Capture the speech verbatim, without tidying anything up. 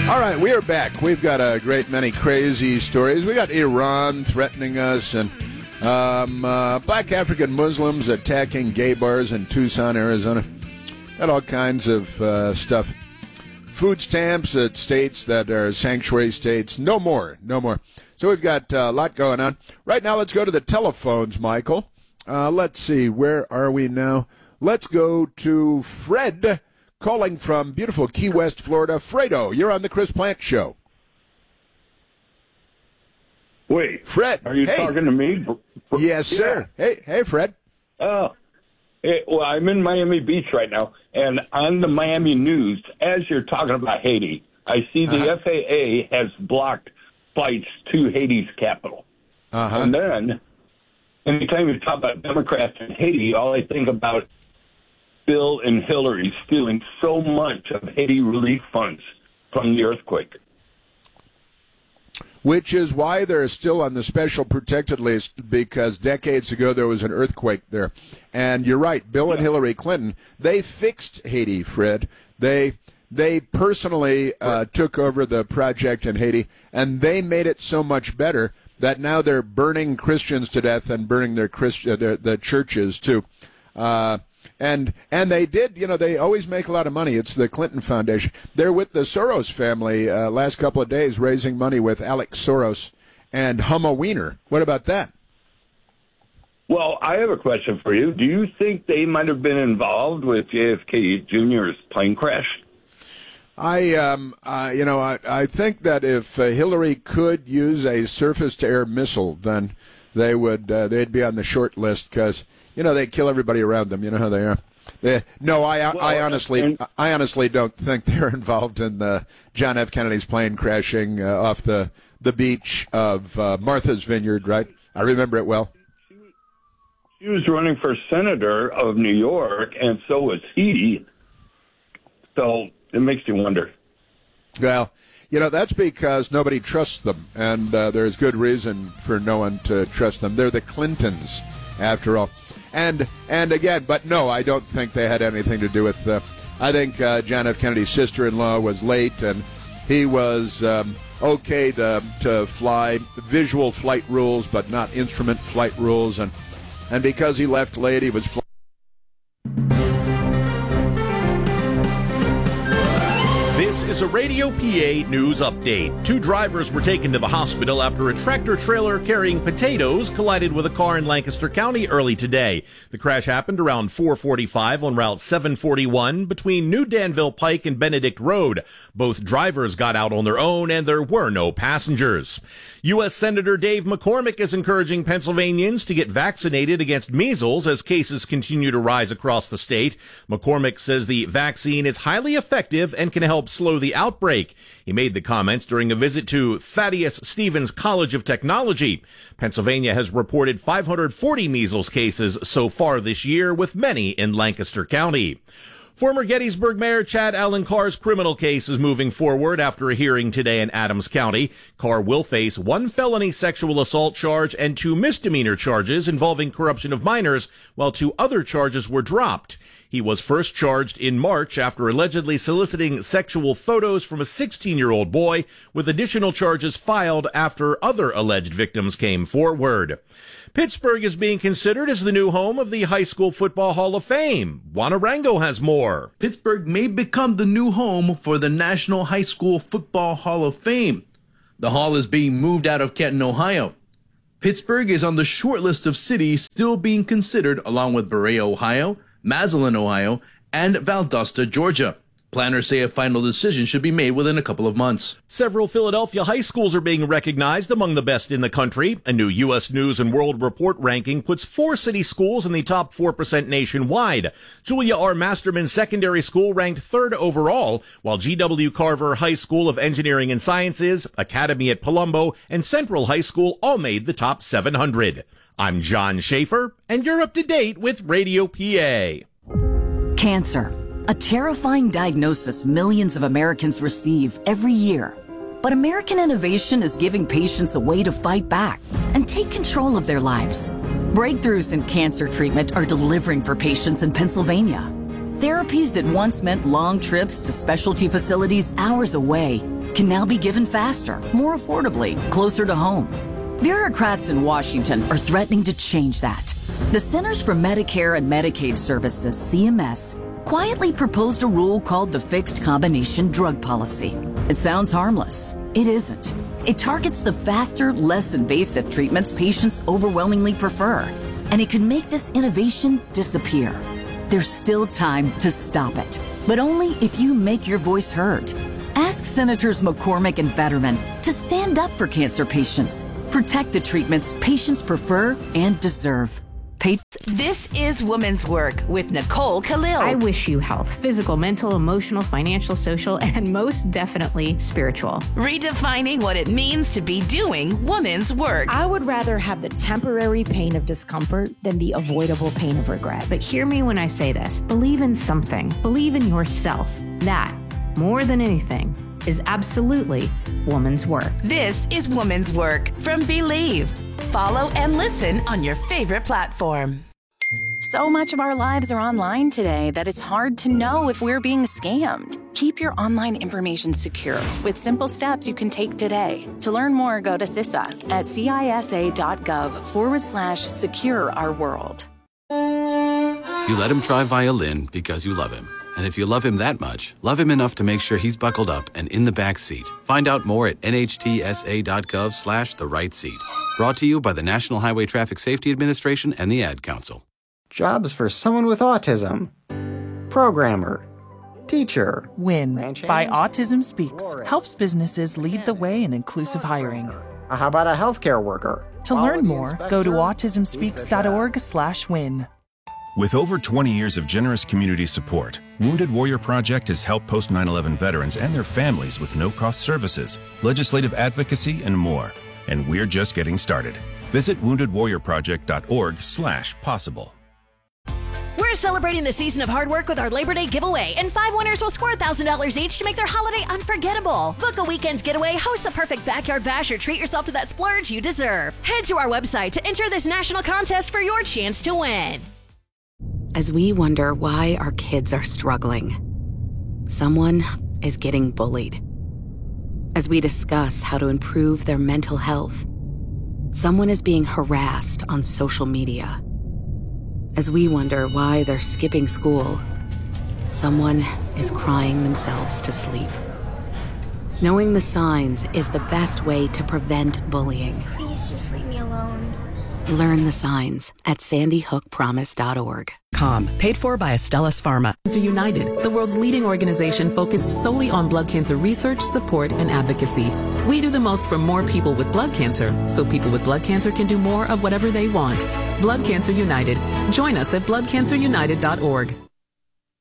All right, we are back. We've got a great many crazy stories. We got Iran threatening us, and um, uh, black African Muslims attacking gay bars in Tucson, Arizona. Got all kinds of uh, stuff. Food stamps at states that are sanctuary states. No more, no more. So we've got uh, a lot going on. Right now, let's go to the telephones, Michael. Uh, let's see, where are we now? Let's go to Fred, calling from beautiful Key West, Florida. Fredo, you're on the Chris Plante Show. Wait, Fred, are you hey. talking to me? Yes, yeah. sir. Hey, hey, Fred. Oh, hey, well, I'm in Miami Beach right now, and on the Miami news, as you're talking about Haiti, I see the uh-huh. F A A has blocked flights to Haiti's capital. Uh-huh. And then, anytime you talk about Democrats in Haiti, all I think about Bill and Hillary stealing so much of Haiti relief funds from the earthquake. Which is why they're still on the special protected list, because decades ago there was an earthquake there. And you're right, Bill and Hillary Clinton, they fixed Haiti, Fred. They they personally uh, took over the project in Haiti, and they made it so much better that now they're burning Christians to death and burning their Christ- uh, their, the churches, too. Uh, and and they did, you know, they always make a lot of money. It's the Clinton Foundation. They're with the Soros family uh, last couple of days raising money with Alex Soros and Humma Weiner. What about that? Well, I have a question for you. Do you think they might have been involved with J F K Junior's plane crash? I, um, uh, you know, I, I think that if uh, Hillary could use a surface-to-air missile, then they would, uh, they'd be on the short list because, you know, they kill everybody around them. You know how they are. They, no, I, well, I honestly, and, I honestly don't think they're involved in the John F. Kennedy's plane crashing uh, off the the beach of uh, Martha's Vineyard. Right? I remember it well. She was running for senator of New York, and so was he. So it makes you wonder. Well, you know, that's because nobody trusts them, and uh, there's good reason for no one to trust them. They're the Clintons, after all. And and again, but no, I don't think they had anything to do with. Uh, I think uh, John F. Kennedy's sister-in-law was late, and he was um, okay to to fly visual flight rules, but not instrument flight rules, and and because he left late, he was flying. This is a Radio P A news update. Two drivers were taken to the hospital after a tractor trailer carrying potatoes collided with a car in Lancaster County early today. The crash happened around four forty-five on Route seven forty-one between New Danville Pike and Benedict Road. Both drivers got out on their own and there were no passengers. U S Senator Dave McCormick is encouraging Pennsylvanians to get vaccinated against measles as cases continue to rise across the state. McCormick says the vaccine is highly effective and can help slow the outbreak. He made the comments during a visit to Thaddeus Stevens College of Technology. Pennsylvania has reported five hundred forty measles cases so far this year, with many in Lancaster County. Former Gettysburg Mayor Chad Allen Carr's criminal case is moving forward after a hearing today in Adams County. Carr will face one felony sexual assault charge and two misdemeanor charges involving corruption of minors, while two other charges were dropped. He was first charged in March after allegedly soliciting sexual photos from a sixteen-year-old boy, with additional charges filed after other alleged victims came forward. Pittsburgh is being considered as the new home of the High School Football Hall of Fame. Juan Arango has more. Pittsburgh may become the new home for the National High School Football Hall of Fame. The hall is being moved out of Canton, Ohio. Pittsburgh is on the short list of cities still being considered, along with Berea, Ohio, Massillon, Ohio, and Valdosta, Georgia. Planners say a final decision should be made within a couple of months. Several Philadelphia high schools are being recognized among the best in the country. A new U S News and World Report ranking puts four city schools in the top four percent nationwide. Julia R. Masterman Secondary School ranked third overall, while G W. Carver High School of Engineering and Sciences, Academy at Palumbo, and Central High School all made the top seven hundred. I'm John Schaefer, and you're up to date with Radio P A. Cancer. A terrifying diagnosis millions of Americans receive every year. But American innovation is giving patients a way to fight back and take control of their lives. Breakthroughs in cancer treatment are delivering for patients in Pennsylvania. Therapies that once meant long trips to specialty facilities hours away can now be given faster, more affordably, closer to home. Bureaucrats in Washington are threatening to change that. The Centers for Medicare and Medicaid Services, C M S, quietly proposed a rule called the Fixed Combination Drug Policy. It sounds harmless. It isn't. It targets the faster, less invasive treatments patients overwhelmingly prefer, and it can make this innovation disappear. There's still time to stop it, but only if you make your voice heard. Ask Senators McCormick and Fetterman to stand up for cancer patients. Protect the treatments patients prefer and deserve. Paid. This is Woman's Work with Nicole Khalil. I wish you health, physical, mental, emotional, financial, social, and most definitely spiritual. Redefining what it means to be doing woman's work. I would rather have the temporary pain of discomfort than the avoidable pain of regret. But hear me when I say this. Believe in something. Believe in yourself. That, more than anything, is absolutely woman's work. This is Woman's Work from Believe. Follow and listen on your favorite platform. So much of our lives are online today that it's hard to know if we're being scammed. Keep your online information secure with simple steps you can take today. To learn more, go to CISA at cisa.gov forward slash secure our world. You let him try violin because you love him. And if you love him that much, love him enough to make sure he's buckled up and in the back seat. Find out more at nhtsa.gov slash the right seat. Brought to you by the National Highway Traffic Safety Administration and the Ad Council. Jobs for someone with autism. Programmer. Teacher. WIN by Autism Speaks helps businesses lead the way in inclusive hiring. How about a healthcare worker? To learn more, go to autism speaks dot org slash win. With over twenty years of generous community support, Wounded Warrior Project has helped post nine eleven veterans and their families with no-cost services, legislative advocacy, and more. And we're just getting started. Visit wounded warrior project dot org slash possible. We're celebrating the season of hard work with our Labor Day giveaway, and five winners will score one thousand dollars each to make their holiday unforgettable. Book a weekend getaway, host the perfect backyard bash, or treat yourself to that splurge you deserve. Head to our website to enter this national contest for your chance to win. As we wonder why our kids are struggling, someone is getting bullied. As we discuss how to improve their mental health, someone is being harassed on social media. As we wonder why they're skipping school, someone is crying themselves to sleep. Knowing the signs is the best way to prevent bullying. Please just leave me alone. Learn the signs at sandy hook promise dot org. Com, paid for by Astellas Pharma. Cancer United, the world's leading organization focused solely on blood cancer research, support, and advocacy. We do the most for more people with blood cancer, so people with blood cancer can do more of whatever they want. Blood Cancer United. Join us at blood cancer united dot org.